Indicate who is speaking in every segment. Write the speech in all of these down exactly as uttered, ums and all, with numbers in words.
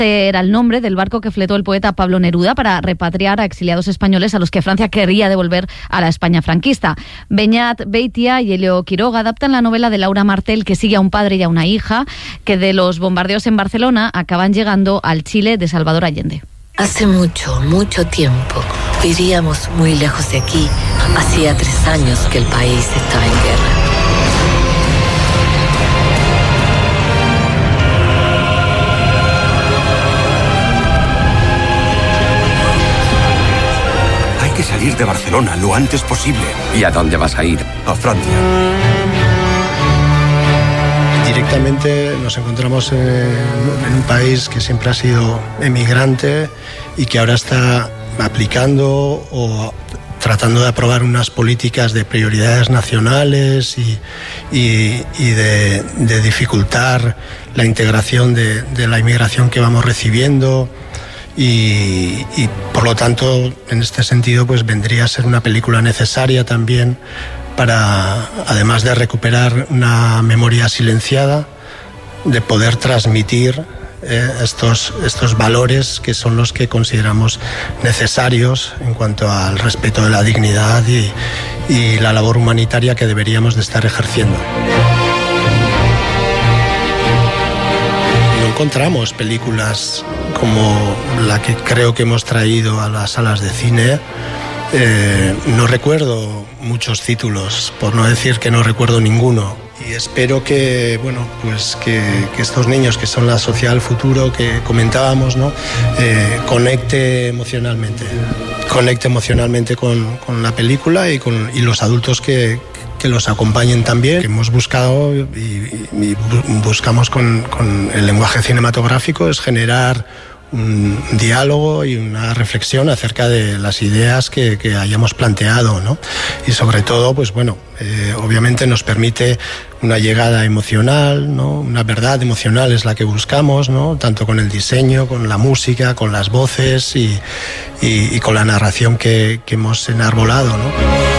Speaker 1: Era el nombre del barco que fletó el poeta Pablo Neruda para repatriar a exiliados españoles a los que Francia quería devolver a la España franquista. Beñat Beitia y Elio Quiroga adaptan la novela de Laura Martel, que sigue a un padre y a una hija que de los bombardeos en Barcelona acaban llegando al Chile de Salvador Allende.
Speaker 2: Hace mucho, mucho tiempo vivíamos muy lejos de aquí. Hacía tres años que el país estaba en guerra.
Speaker 3: Hay que salir de Barcelona lo antes posible.
Speaker 4: ¿Y a dónde vas a ir?
Speaker 3: A Francia.
Speaker 5: Directamente nos encontramos en un país que siempre ha sido emigrante y que ahora está aplicando o tratando de aprobar unas políticas de prioridades nacionales y, y, y de, de dificultar la integración de, de la inmigración que vamos recibiendo. Y, y por lo tanto, en este sentido, pues vendría a ser una película necesaria también para, además de recuperar una memoria silenciada, de poder transmitir eh, estos, estos valores que son los que consideramos necesarios en cuanto al respeto de la dignidad y, y la labor humanitaria que deberíamos de estar ejerciendo. Encontramos películas como la que creo que hemos traído a las salas de cine. Eh, no recuerdo muchos títulos, por no decir que no recuerdo ninguno. Y espero que, bueno, pues que, que estos niños que son la sociedad del futuro que comentábamos, ¿no? Eh, conecte emocionalmente, conecte emocionalmente con, con la película y con y los adultos que que los acompañen también. Hemos buscado y, y buscamos con, con el lenguaje cinematográfico es generar un diálogo y una reflexión acerca de las ideas que, que hayamos planteado, ¿no? Y sobre todo, pues bueno, eh, obviamente nos permite una llegada emocional, ¿no? Una verdad emocional es la que buscamos, ¿no? Tanto con el diseño, con la música, con las voces y, y, y con la narración que, que hemos enarbolado, ¿no?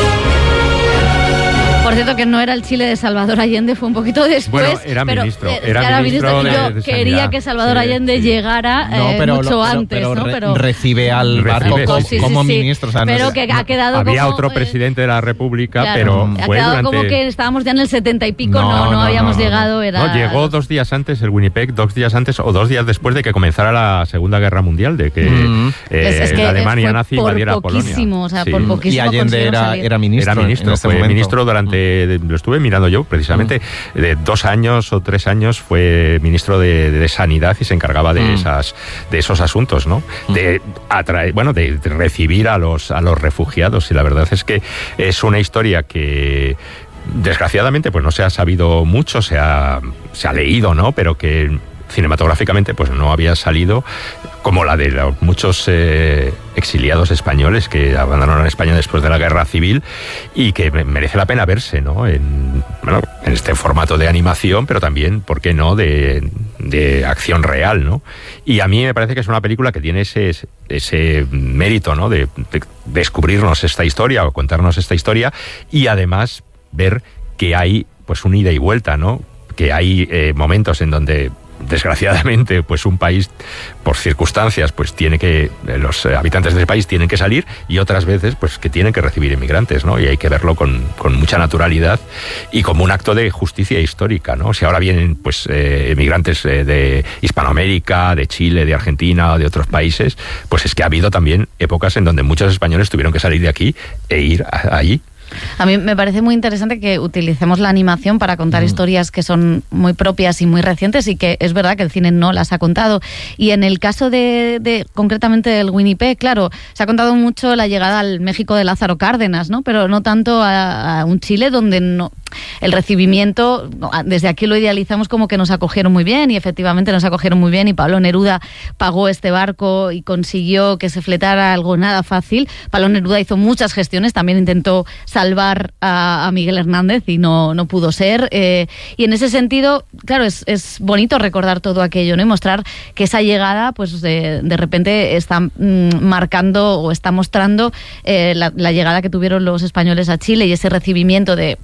Speaker 1: Por cierto, que no era el Chile de Salvador Allende, fue un poquito después.
Speaker 6: Bueno, era
Speaker 1: pero,
Speaker 6: ministro.
Speaker 1: Eh,
Speaker 6: era,
Speaker 1: era
Speaker 6: ministro,
Speaker 1: ministro
Speaker 6: de,
Speaker 1: y yo
Speaker 6: de
Speaker 1: quería que Salvador sí, Allende sí. llegara eh, no, pero mucho lo, pero, antes,
Speaker 7: pero,
Speaker 1: ¿no?
Speaker 7: Pero recibe al barco
Speaker 6: recibe,
Speaker 7: como,
Speaker 1: sí, sí,
Speaker 7: como
Speaker 1: sí,
Speaker 7: ministro. O sea,
Speaker 1: pero
Speaker 7: no,
Speaker 1: que ha quedado
Speaker 6: había
Speaker 1: como,
Speaker 6: otro
Speaker 1: eh,
Speaker 6: presidente de la República,
Speaker 1: claro,
Speaker 6: pero
Speaker 1: ha
Speaker 6: fue
Speaker 1: quedado
Speaker 6: durante...
Speaker 1: como que estábamos ya en el setenta y pico, no, no, no, no habíamos
Speaker 6: no, no,
Speaker 1: llegado. Era...
Speaker 6: No, llegó dos días antes el Winnipeg, dos días antes o dos días después de que comenzara la Segunda Guerra Mundial, de que, mm. eh, es, es que la Alemania nazi invadiera Polonia.
Speaker 1: O sea,
Speaker 6: sí.
Speaker 1: por poquísimo.
Speaker 7: Y Allende era, era ministro.
Speaker 6: Era ministro,
Speaker 7: en este
Speaker 6: fue
Speaker 7: momento.
Speaker 6: ministro durante, lo estuve mirando yo precisamente, mm. de dos años o tres años fue ministro de, de Sanidad y se encargaba de, mm. esas, de esos asuntos, ¿no? Mm. De atraer, bueno, de, de recibir a los, a los refugiados. Y la verdad es que es una historia que desgraciadamente pues no se ha sabido mucho, se ha, se ha leído, ¿no? Pero que cinematográficamente pues no había salido, como la de los muchos eh, exiliados españoles que abandonaron España después de la Guerra Civil y que merece la pena verse, ¿no? En, bueno, en este formato de animación, pero también, ¿por qué no?, de, de acción real, ¿no? Y a mí me parece que es una película que tiene ese, ese mérito, ¿no?, de, de descubrirnos esta historia o contarnos esta historia y además ver que hay pues un ida y vuelta, ¿no? Que hay eh, momentos en donde desgraciadamente pues un país por circunstancias pues tiene que los habitantes de ese país tienen que salir y otras veces pues que tienen que recibir inmigrantes, ¿no? Y hay que verlo con, con mucha naturalidad y como un acto de justicia histórica, ¿no? Si ahora vienen pues eh, inmigrantes eh, de Hispanoamérica, de Chile, de Argentina, de otros países, pues es que ha habido también épocas en donde muchos españoles tuvieron que salir de aquí e ir a, allí.
Speaker 1: A mí me parece muy interesante que utilicemos la animación para contar mm. historias que son muy propias y muy recientes y que es verdad que el cine no las ha contado. Y en el caso de, de concretamente del Winnipeg, claro, se ha contado mucho la llegada al México de Lázaro Cárdenas, ¿no? Pero no tanto a, a un Chile donde no, el recibimiento, desde aquí lo idealizamos como que nos acogieron muy bien y efectivamente nos acogieron muy bien y Pablo Neruda pagó este barco y consiguió que se fletara algo nada fácil. Pablo Neruda hizo muchas gestiones, también intentó salvar a, a Miguel Hernández y no, no pudo ser. Eh, y en ese sentido, claro, es, es bonito recordar todo aquello, ¿no? Y mostrar que esa llegada, pues de, de repente está mm, marcando o está mostrando eh, la, la llegada que tuvieron los españoles a Chile y ese recibimiento de pancartas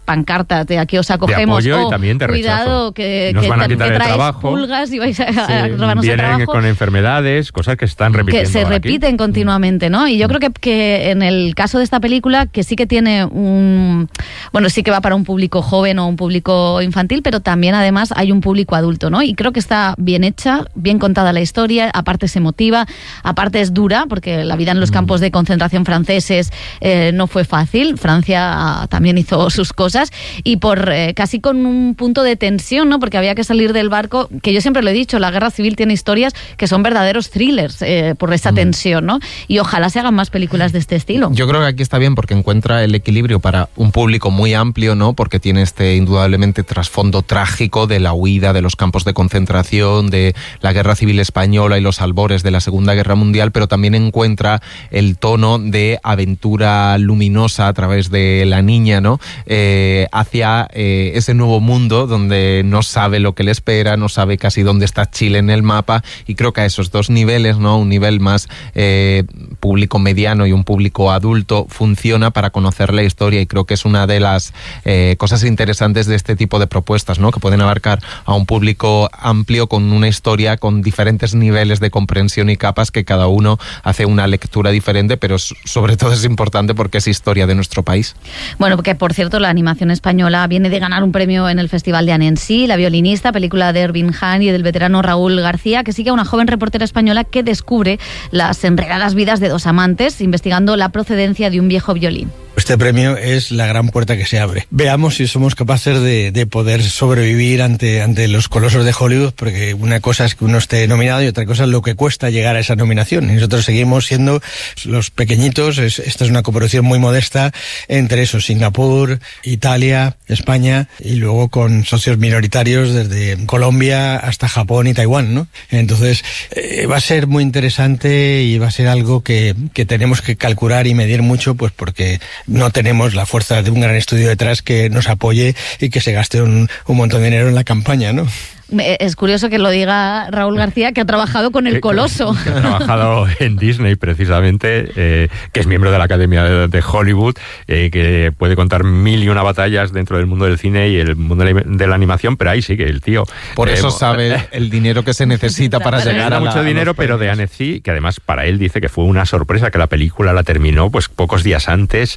Speaker 1: apártate, aquí os acogemos.
Speaker 6: De apoyo
Speaker 1: oh,
Speaker 6: y también de
Speaker 1: cuidado, que,
Speaker 6: Nos
Speaker 1: que,
Speaker 6: van a quitar
Speaker 1: que
Speaker 6: el
Speaker 1: traes
Speaker 6: trabajo.
Speaker 1: pulgas y vais a,
Speaker 6: Sí,
Speaker 1: a robarnos el
Speaker 6: vienen
Speaker 1: trabajo.
Speaker 6: con enfermedades, cosas que se están repitiendo.
Speaker 1: Que se
Speaker 6: ahora
Speaker 1: repiten
Speaker 6: aquí.
Speaker 1: continuamente, ¿no? Y yo creo que, que en el caso de esta película, que sí que tiene un... Bueno, sí que va para un público joven o un público infantil, pero también además hay un público adulto, ¿no? Y creo que está bien hecha, bien contada la historia, aparte es emotiva, aparte es dura, porque la vida en los campos de concentración franceses eh, no fue fácil. Francia ah, también hizo sus cosas, y por eh, casi con un punto de tensión, ¿no? Porque había que salir del barco, que yo siempre lo he dicho, la guerra civil tiene historias que son verdaderos thrillers eh, por esa tensión, ¿no? Y ojalá se hagan más películas de este estilo.
Speaker 7: Yo creo que aquí está bien porque encuentra el equilibrio para un público muy amplio, ¿no? Porque tiene este indudablemente trasfondo trágico de la huida de los campos de concentración, de la guerra civil española y los albores de la Segunda Guerra Mundial, pero también encuentra el tono de aventura luminosa a través de la niña, ¿no? Eh, hacia eh, ese nuevo mundo donde no sabe lo que le espera, no sabe casi dónde está Chile en el mapa, y creo que a esos dos niveles, ¿no? Un nivel más eh, público mediano y un público adulto funciona para conocer la historia, y creo que es una de las eh, cosas interesantes de este tipo de propuestas, ¿no? Que pueden abarcar a un público amplio con una historia con diferentes niveles de comprensión y capas, que cada uno hace una lectura diferente, pero sobre todo es importante porque es historia de nuestro país.
Speaker 1: Bueno, porque por cierto la animación española viene de ganar un premio en el Festival de Annecy, La violinista, película de Ervin Han y del veterano Raúl García, que sigue a una joven reportera española que descubre las enredadas vidas de dos amantes, investigando la procedencia de un viejo violín.
Speaker 5: Este premio es la gran puerta que se abre. Veamos si somos capaces de, de poder sobrevivir ante, ante los colosos de Hollywood, porque una cosa es que uno esté nominado y otra cosa es lo que cuesta llegar a esa nominación. Y nosotros seguimos siendo los pequeñitos. Es, esta es una coproducción muy modesta entre eso, Singapur, Italia, España, y luego con socios minoritarios desde Colombia hasta Japón y Taiwán, ¿no? Entonces eh, va a ser muy interesante y va a ser algo que, que tenemos que calcular y medir mucho, pues porque no tenemos la fuerza de un gran estudio detrás que nos apoye y que se gaste un, un montón de dinero en la campaña, ¿no?
Speaker 1: Es curioso que lo diga Raúl García, que ha trabajado con el Coloso.
Speaker 6: Que ha trabajado en Disney, precisamente, eh, que es miembro de la Academia de, de Hollywood, eh, que puede contar mil y una batallas dentro del mundo del cine y el mundo de la, de la animación, pero ahí sí que el tío...
Speaker 7: Por
Speaker 6: eh,
Speaker 7: eso sabe el dinero que se necesita para llegar a la,
Speaker 6: mucho dinero,
Speaker 7: a
Speaker 6: pero de Annecy, que además para él dice que fue una sorpresa, que la película la terminó pues pocos días antes.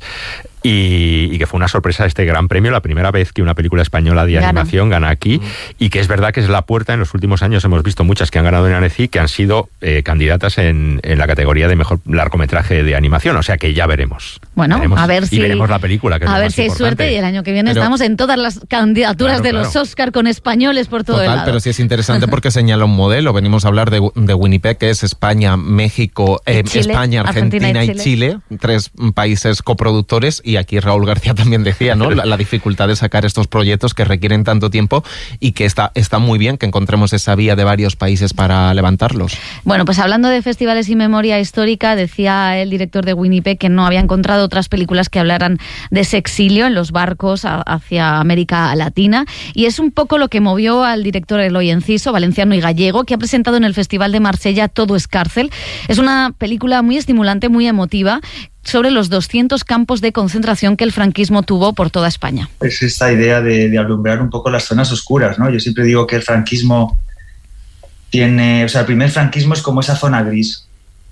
Speaker 6: Y, y que fue una sorpresa este gran premio, la primera vez que una película española de
Speaker 1: Gana.
Speaker 6: animación gana aquí, mm. y que es verdad que es la puerta. En los últimos años hemos visto muchas que han ganado en Annecy, que han sido eh, candidatas en, en la categoría de mejor largometraje de animación, o sea que ya veremos.
Speaker 1: Bueno,
Speaker 6: veremos,
Speaker 1: a ver si...
Speaker 6: Y veremos la película, que es
Speaker 1: A
Speaker 6: lo
Speaker 1: ver
Speaker 6: más
Speaker 1: si hay
Speaker 6: importante.
Speaker 1: suerte y el año que viene
Speaker 7: Pero,
Speaker 1: estamos en todas las candidaturas
Speaker 6: claro,
Speaker 1: de
Speaker 6: claro.
Speaker 1: los Oscar con españoles por todo
Speaker 7: Total,
Speaker 1: el lado.
Speaker 7: pero sí es interesante porque señala un modelo. Venimos a hablar de, de Winnipeg, que es España, México, eh,
Speaker 1: Chile,
Speaker 7: España, Argentina,
Speaker 1: Argentina y
Speaker 7: y Chile. Chile, tres países coproductores, y aquí Raúl García también decía, ¿no? La, la dificultad de sacar estos proyectos que requieren tanto tiempo, y que está, está muy bien que encontremos esa vía de varios países para levantarlos.
Speaker 1: Bueno, pues hablando de festivales y memoria histórica, decía el director de Winnipeg que no había encontrado otras películas que hablaran de ese exilio en los barcos a, hacia América Latina, y es un poco lo que movió al director Eloy Enciso, valenciano y gallego, que ha presentado en el Festival de Marsella Todo es cárcel. Es una película muy estimulante, muy emotiva, sobre los doscientos campos de concentración que el franquismo tuvo por toda España.
Speaker 4: Es esta idea de, de alumbrar un poco las zonas oscuras, ¿no? Yo siempre digo que el franquismo tiene... O sea, el primer franquismo es como esa zona gris.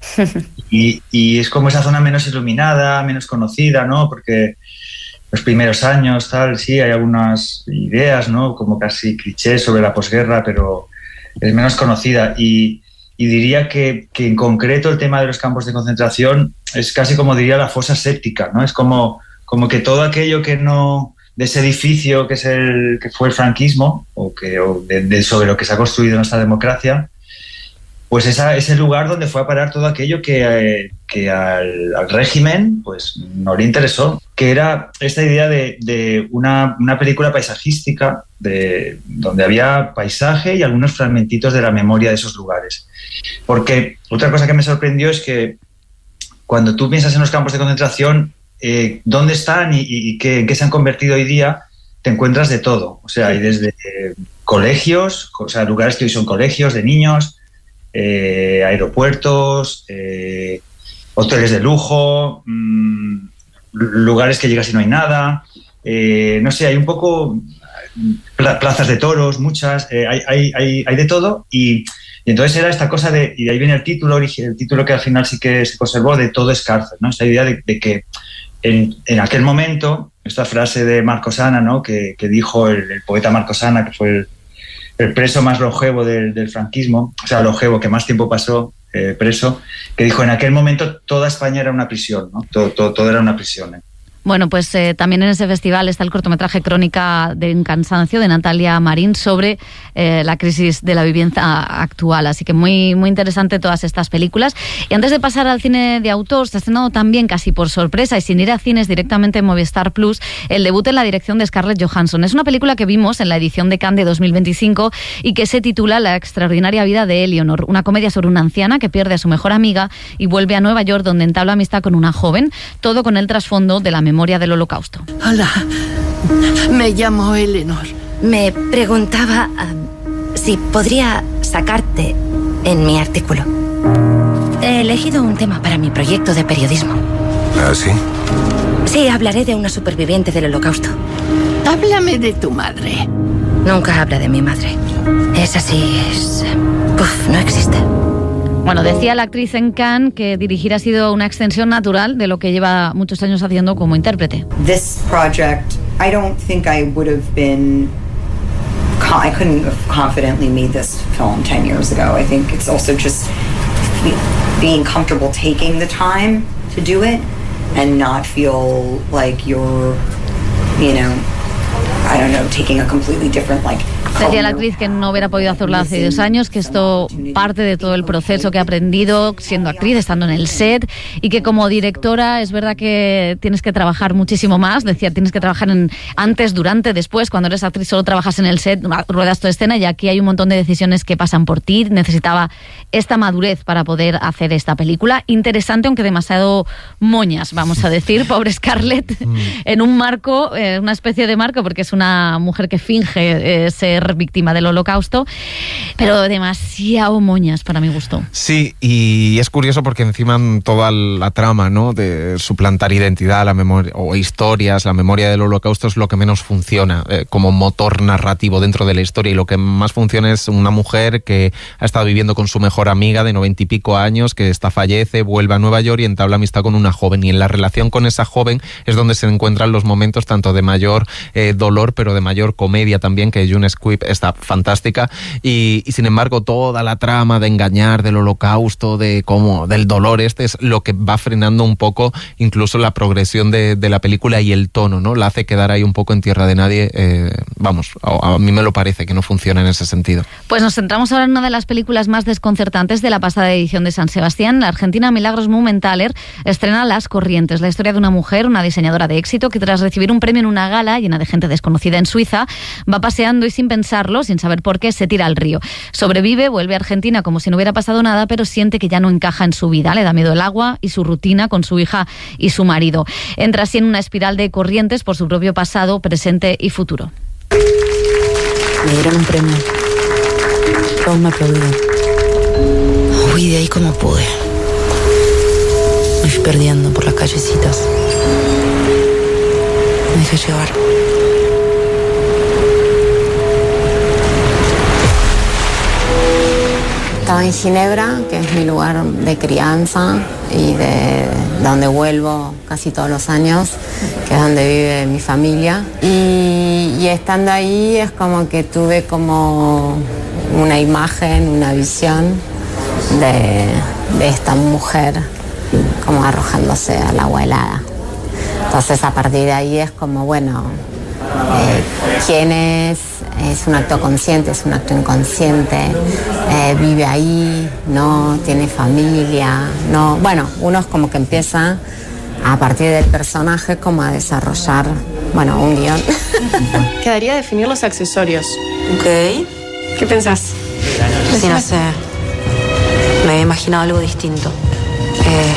Speaker 4: y, y es como esa zona menos iluminada, menos conocida, ¿no? Porque los primeros años, tal, sí, hay algunas ideas, ¿no? Como casi clichés sobre la posguerra, pero es menos conocida. Y... Y diría que, que en concreto el tema de los campos de concentración es casi como diría la fosa séptica, ¿no? Es como, como que todo aquello que no... de ese edificio que es el que fue el franquismo, o, que, o de, de sobre lo que se ha construido nuestra democracia, pues esa, ese lugar donde fue a parar todo aquello que, eh, que al, al régimen pues no le interesó, que era esta idea de, de una, una película paisajística de, donde había paisaje y algunos fragmentitos de la memoria de esos lugares. Porque otra cosa que me sorprendió es que cuando tú piensas en los campos de concentración, eh, dónde están y, y qué, en qué se han convertido hoy día, te encuentras de todo. O sea, hay desde eh, colegios, o sea, lugares que hoy son colegios de niños, eh, aeropuertos, eh, hoteles de lujo, mmm, lugares que llegas y no hay nada, eh, no sé, hay un poco plazas de toros, muchas, eh, hay, hay, hay, hay de todo y, y entonces era esta cosa de, y de ahí viene el título, el título que al final sí que se conservó, de Todo es cárcel, ¿no? Esa idea de, de que en, en aquel momento, esta frase de Marcos Ana, ¿no? que, que dijo el, el poeta Marcos Ana, que fue el, el preso más longevo del, del franquismo, o sea, longevo, que más tiempo pasó eh, preso, que dijo, en aquel momento toda España era una prisión, ¿no? Todo, todo, todo era una prisión, ¿eh?
Speaker 1: Bueno, pues eh, también en ese festival está el cortometraje Crónica de un cansancio de Natalia Marín sobre eh, la crisis de la vivienda actual. Así que muy, muy interesante todas estas películas. Y antes de pasar al cine de autor, se ha estrenado también casi por sorpresa y sin ir a cines directamente en Movistar Plus el debut en la dirección de Scarlett Johansson. Es una película que vimos en la edición de Cannes de dos mil veinticinco y que se titula La extraordinaria vida de Eleanor, una comedia sobre una anciana que pierde a su mejor amiga y vuelve a Nueva York, donde entabla amistad con una joven, todo con el trasfondo de la memoria memoria del Holocausto.
Speaker 8: Hola, me llamo Eleanor.
Speaker 9: Me preguntaba uh, si podría sacarte en mi artículo. He elegido un tema para mi proyecto de periodismo.
Speaker 3: ¿Ah, sí?
Speaker 9: Sí, hablaré de una superviviente del Holocausto.
Speaker 8: Háblame de tu madre.
Speaker 9: Nunca habla de mi madre. Esa sí es... Uf, no existe.
Speaker 1: Bueno, decía la actriz en Cannes que dirigir ha sido una extensión natural de lo que lleva muchos años haciendo como intérprete.
Speaker 10: This project, I don't think I would have been, I couldn't have confidently made this film ten years ago. I think it's also just being comfortable taking the time to do it and not feel like you're, you know, I don't know, taking a completely different, like...
Speaker 1: Decía la actriz que no hubiera podido hacerlo hace dos años, que esto parte de todo el proceso que ha aprendido siendo actriz, estando en el set, y que como directora es verdad que tienes que trabajar muchísimo más. Decía, tienes que trabajar en antes, durante, después. Cuando eres actriz solo trabajas en el set, ruedas tu escena, y aquí hay un montón de decisiones que pasan por ti. Necesitaba esta madurez para poder hacer esta película. Interesante, aunque demasiado moñas, vamos a decir. Pobre Scarlett, en un marco, eh, una especie de marco, porque es una mujer que finge eh, ser víctima del Holocausto, pero demasiado moñas para mi gusto.
Speaker 7: Sí, y es curioso porque encima toda la trama, ¿no?, de suplantar identidad, la memoria o historias, la memoria del Holocausto es lo que menos funciona eh, como motor narrativo dentro de la historia, y lo que más funciona es una mujer que ha estado viviendo con su mejor amiga de noventa y pico años, que esta fallece, vuelve a Nueva York y entabla amistad con una joven, y en la relación con esa joven es donde se encuentran los momentos tanto de mayor eh, dolor, pero de mayor comedia también, que June Squibb está fantástica, y, y sin embargo toda la trama de engañar, del Holocausto, de cómo, del dolor este, es lo que va frenando un poco incluso la progresión de, de la película y el tono, ¿no? La hace quedar ahí un poco en tierra de nadie. eh, vamos, a, a mí me lo parece que no funciona en ese sentido.
Speaker 1: Pues nos centramos ahora en una de las películas más desconcertantes de la pasada edición de San Sebastián. La argentina Milagros Mumenthaler estrena Las Corrientes, la historia de una mujer, una diseñadora de éxito, que tras recibir un premio en una gala llena de gente desconocida en Suiza, va paseando y sin pensarlo, sin saber por qué, se tira al río. Sobrevive, vuelve a Argentina como si no hubiera pasado nada, pero siente que ya no encaja en su vida. Le da miedo el agua y su rutina con su hija y su marido. Entra así en una espiral de corrientes por su propio pasado, presente y futuro.
Speaker 11: Me dieron un premio. Todos me aplaudieron. Huí de ahí como pude. Me fui perdiendo por las callecitas. Me dejé llevar. Estaba en Ginebra, que es mi lugar de crianza y de donde vuelvo casi todos los años, que es donde vive mi familia. Y, y estando ahí es como que tuve como una imagen, una visión de, de esta mujer como arrojándose al agua helada. Entonces a partir de ahí es como, bueno, eh, ¿quién es? Es un acto consciente, es un acto inconsciente, eh, vive ahí, no tiene familia, no, bueno, uno es como que empieza a partir del personaje como a desarrollar, bueno, un guión.
Speaker 12: Quedaría definir los accesorios.
Speaker 11: Ok.
Speaker 12: ¿Qué pensás?
Speaker 11: Sí, no sé. Me había imaginado algo distinto. Eh...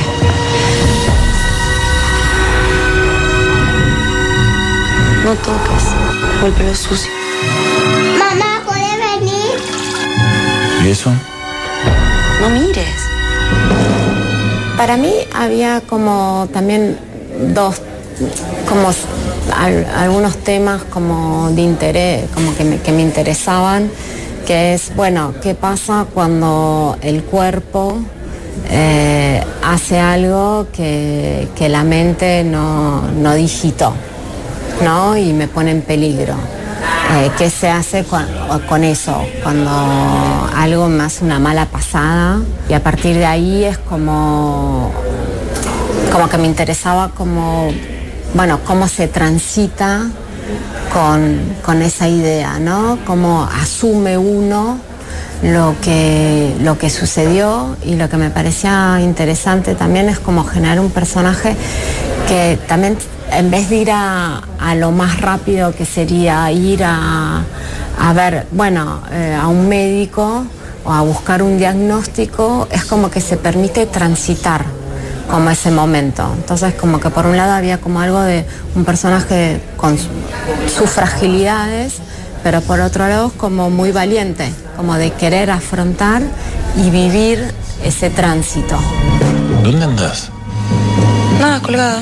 Speaker 11: No toques. O el pelo sucio.
Speaker 13: Mamá, ¿puedes venir?
Speaker 3: ¿Y eso?
Speaker 11: No mires.
Speaker 14: Para mí había como también dos
Speaker 11: como al, algunos temas como de interés, como que me, que me interesaban, que es, bueno, ¿qué pasa cuando el cuerpo eh, hace algo que, que la mente no, no digitó, ¿no? Y me pone en peligro. Eh, ¿Qué se hace con, con eso? Cuando algo me hace una mala pasada, y a partir de ahí es como, como que me interesaba como, bueno, cómo se transita con, con esa idea, ¿no? Cómo asume uno lo que, lo que sucedió, y lo que me parecía interesante también es como generar un personaje que también, en vez de ir a, a lo más rápido que sería ir a, a ver, bueno, eh, a un médico o a buscar un diagnóstico, es como que se permite transitar como ese momento. Entonces, como que por un lado había como algo de un personaje con su, sus fragilidades, pero por otro lado como muy valiente, como de querer afrontar y vivir ese tránsito.
Speaker 3: ¿Dónde andas?
Speaker 12: Nada, colgada.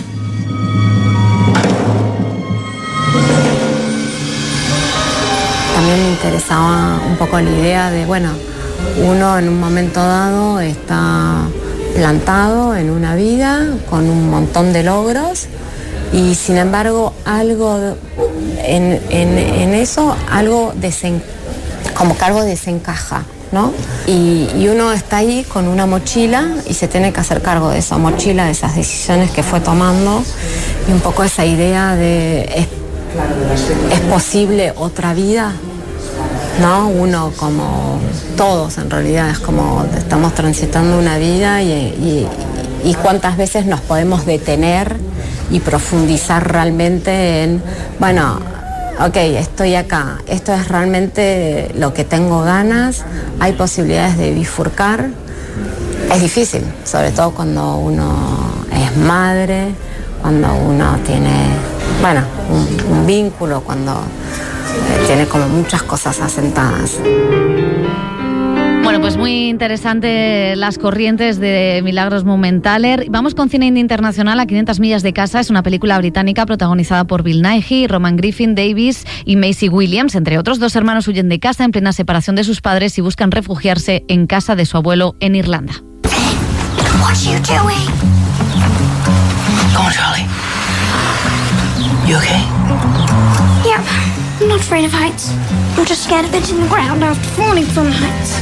Speaker 11: También me interesaba un poco la idea de, bueno, uno en un momento dado está plantado en una vida con un montón de logros, y sin embargo algo en, en, en eso, algo desen, como que algo desencaja, ¿no? Y, y uno está ahí con una mochila y se tiene que hacer cargo de esa mochila, de esas decisiones que fue tomando, y un poco esa idea de ¿es, ¿es posible otra vida? ¿No? Uno, como todos en realidad, es como estamos transitando una vida, y, y, y cuántas veces nos podemos detener y profundizar realmente en, bueno, ok, estoy acá, esto es realmente lo que tengo ganas, hay posibilidades de bifurcar. Es difícil, sobre todo cuando uno es madre, cuando uno tiene, bueno, un, un vínculo, cuando tiene como muchas cosas asentadas.
Speaker 1: Bueno, pues muy interesante Las corrientes de Milagros Mumenthaler. Vamos con cine indie internacional. A quinientas millas de casa es una película británica protagonizada por Bill Nighy, Roman Griffin Davis y Maisie Williams, entre otros. Dos hermanos huyen de casa en plena separación de sus padres y buscan refugiarse en casa de su abuelo en Irlanda.
Speaker 14: What are you doing? Come on, Charlie. You okay?
Speaker 13: Yep. I'm not afraid of heights. I'm just scared of hitting the ground after falling from heights.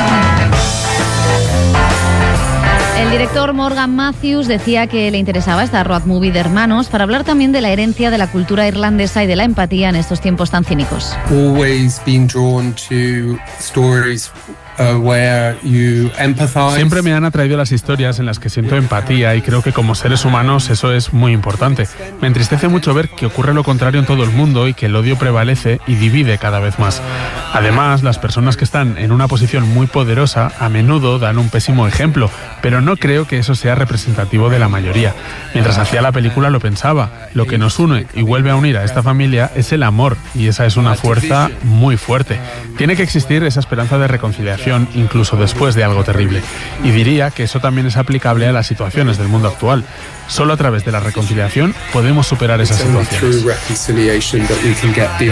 Speaker 1: El director Morgan Matthews decía que le interesaba esta road movie de hermanos para hablar también de la herencia de la cultura irlandesa y de la empatía en estos tiempos tan cínicos.
Speaker 15: Always been drawn to stories uh, where you empathize.
Speaker 16: Siempre me han atraído las historias en las que siento empatía, y creo que como seres humanos eso es muy importante. Me entristece mucho ver que ocurre lo contrario en todo el mundo y que el odio prevalece y divide cada vez más. Además, las personas que están en una posición muy poderosa a menudo dan un pésimo ejemplo, pero no creo que eso sea representativo de la mayoría. Mientras hacía la película lo pensaba, lo que nos une y vuelve a unir a esta familia es el amor, y esa es una fuerza muy fuerte. Tiene que existir esa esperanza de reconciliación incluso después de algo terrible, y diría que eso también es aplicable a las situaciones del mundo actual. Solo a través de la reconciliación podemos superar esas situaciones.